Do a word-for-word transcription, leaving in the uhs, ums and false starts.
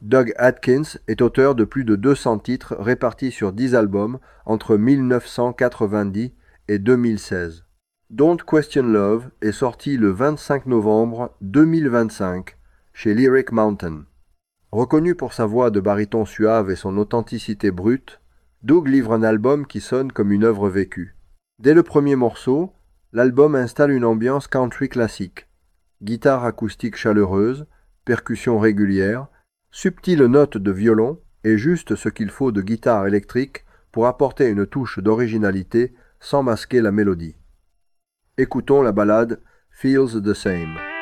Doug Atkins est auteur de plus de deux cents titres répartis sur dix albums entre mille neuf cent quatre-vingt-dix et deux mille seize. Don't Question Love est sorti le vingt-cinq novembre deux mille vingt-cinq chez Lyric Mountain. Reconnu pour sa voix de baryton suave et son authenticité brute, Doug livre un album qui sonne comme une œuvre vécue. Dès le premier morceau, l'album installe une ambiance country classique. Guitare acoustique chaleureuse, percussions régulières, subtiles notes de violon et juste ce qu'il faut de guitare électrique pour apporter une touche d'originalité sans masquer la mélodie. Écoutons la ballade Feels the Same.